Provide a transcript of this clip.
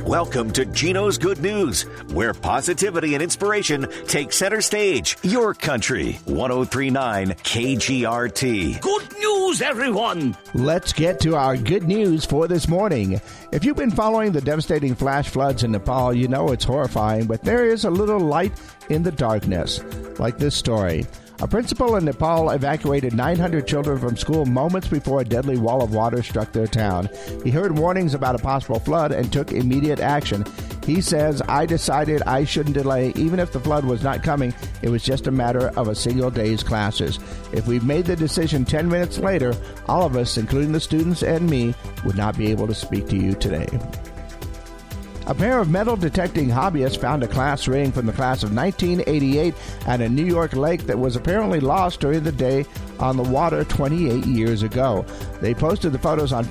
Welcome to Gino's Good News, where positivity and inspiration take center stage. Your country, 103.9 KGRT. Good news, everyone! Let's get to our good news for this morning. If you've been following the devastating flash floods in Nepal, you know it's horrifying, but there is a little light in the darkness, like this story. A principal in Nepal evacuated 900 children from school moments before a deadly wall of water struck their town. He heard warnings about a possible flood and took immediate action. He says, "I decided I shouldn't delay. Even if the flood was not coming, it was just a matter of a single day's classes. If we'd made the decision 10 minutes later, all of us, including the students and me, would not be able to speak to you today." A pair of metal detecting hobbyists found a class ring from the class of 1988 at a New York lake that was apparently lost during the day on the water 28 years ago. They posted the photos on